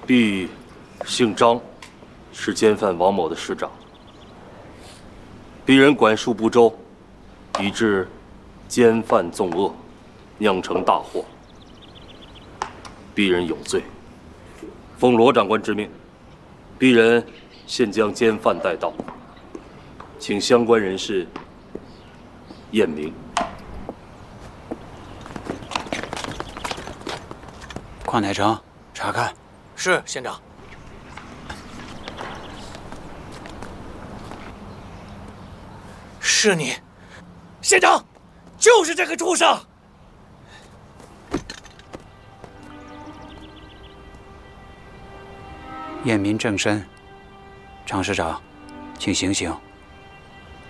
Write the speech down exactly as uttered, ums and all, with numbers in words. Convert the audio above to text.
B 姓张，是奸犯王某的师长。鄙人管束不周，以致奸犯纵恶，酿成大祸。鄙人有罪，奉罗长官之命，鄙人现将奸犯带到，请相关人士验明。 邝乃成，查看。 是县长。是你，县长，就是这个畜生！ 验明正身，常师长，请行刑。